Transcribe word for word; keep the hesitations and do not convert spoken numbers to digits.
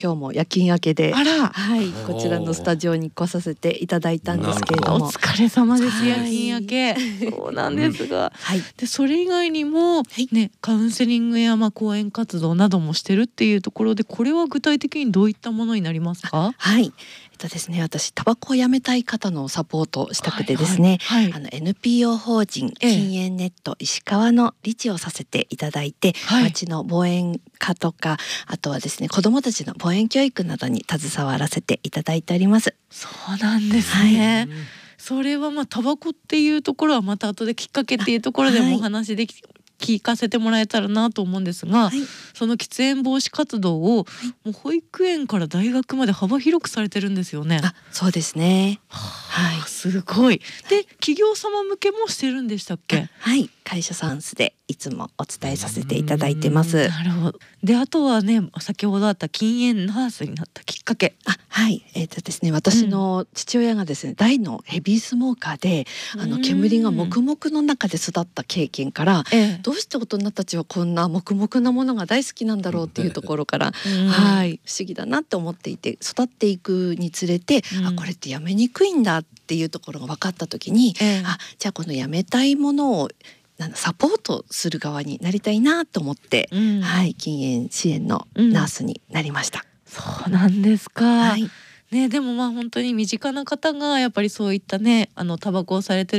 今日も夜勤明けで、 あら、 はい、こちらのスタジオに来させていただいたんですけれども、 お疲れ様です。 はい夜勤明け、そうなんですが、 はい、 でそれ以外にも、ね、カウンセリングやまあ講演活動などもしてるっていうところで、これは具体的にどういったものになりますか？ はい、えっとですね、私タバコをやめたい方のサポートをしたくてですね、 はいはいはい、 あの エヌピーオー 法人禁煙ネット石川の理事をさせていただいて、はい、町の望煙家とか、あとはですね、子どもたちの望煙教育などに携わらせていただいております。 そうなんですね、はい、それはまあタバコっていうところはまた後できっかけっていうところでもお話でき、はい、聞かせてもらえたらなと思うんですが、はい、その喫煙防止活動を、はい、もう保育園から大学まで幅広くされてるんですよね。 あ、そうですね。 はい、すごい。で、企業様向けもしてるんでしたっけ？ はい、会社さんスでいつもお伝えさせていただいてます。 なるほど。で、あとはね、先ほどあった禁煙ナースになったきっかけ。 あ、はい、えーとですね、私の父親がですね、大のヘビースモーカーで、あの煙が黙々の中で育った経験から、ええ、どうして大人たちはこんな黙々なものが大好きなんだろうっていうところから、はい、不思議だなって思っていて、育っていくにつれて、あ、これってやめにくいんだっていうところが分かった時に、ええ、あ、じゃあこのやめたいものをサポートする側になりたいなと思って、うん、はい、禁煙支援のナースになりました。 うん、そうなんですか。はい、 ね、 でもまあ本当に身近な方がやっぱりそういったね、あのタバコをされてる